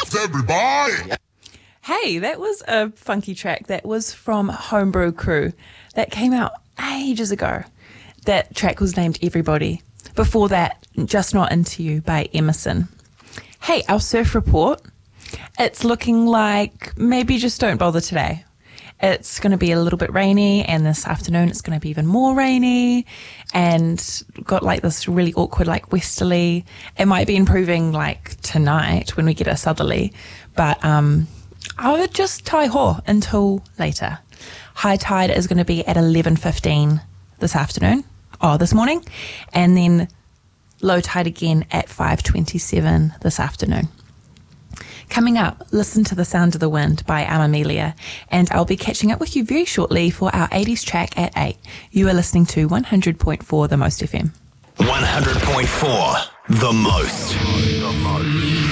everybody. Hey, that was a funky track. That was from Homebrew Crew. That came out ages ago. That track was named Everybody. Before that, Just Not Into You by Emerson. Hey, our surf report. It's looking like maybe just don't bother today. It's going to be a little bit rainy, and this afternoon it's going to be even more rainy, and got like this really awkward like westerly. It might be improving like tonight when we get a southerly, but I would just tai ho until later. High tide is going to be at 11:15 this morning, and then low tide again at 5:27 this afternoon. Coming up, listen to The Sound of the Wind by Amamelia, and I'll be catching up with you very shortly for our 80s track at 8. You are listening to 100.4 The Most FM. 100.4 The Most.